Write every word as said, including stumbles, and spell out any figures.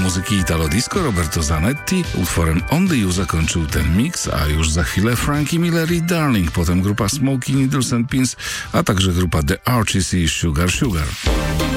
muzyki Italo Disco Roberto Zanetti. Utworem On The You zakończył ten mix, a już za chwilę Frankie Miller i Darling, potem grupa Smokey Needles and Pins, a także grupa The Archies i Sugar Sugar.